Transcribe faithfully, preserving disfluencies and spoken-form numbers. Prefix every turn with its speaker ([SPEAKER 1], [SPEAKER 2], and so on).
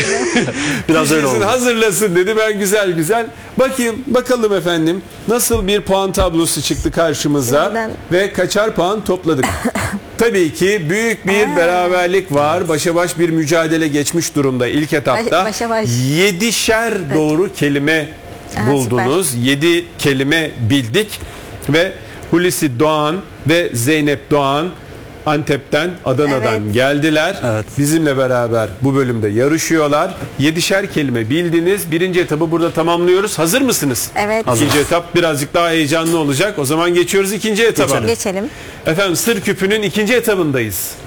[SPEAKER 1] Biraz öyle oldu.
[SPEAKER 2] Hazırlasın dedi. Ben güzel güzel. Bakayım bakalım efendim nasıl bir puan tablosu çıktı karşımıza
[SPEAKER 3] Neden?
[SPEAKER 2] ve kaçar puan topladık. Tabii ki büyük bir
[SPEAKER 3] Aa.
[SPEAKER 2] beraberlik var. Başa baş bir mücadele geçmiş durumda ilk etapta.
[SPEAKER 3] Başa baş.
[SPEAKER 2] Yedişer doğru kelime
[SPEAKER 3] Aha,
[SPEAKER 2] buldunuz.
[SPEAKER 3] süper.
[SPEAKER 2] Yedi kelime bildik ve Hulusi Doğan ve Zeynep Doğan Antep'ten, Adana'dan
[SPEAKER 3] Evet.
[SPEAKER 2] geldiler.
[SPEAKER 1] Evet.
[SPEAKER 2] Bizimle beraber bu bölümde yarışıyorlar. Yedişer kelime bildiniz. Birinci etabı burada tamamlıyoruz. Hazır mısınız?
[SPEAKER 3] Evet.
[SPEAKER 2] İkinci etap birazcık daha heyecanlı olacak. O zaman geçiyoruz ikinci etaba.
[SPEAKER 1] Geçelim.
[SPEAKER 3] Geçelim.
[SPEAKER 2] Efendim Sır Küpü'nün ikinci etabındayız.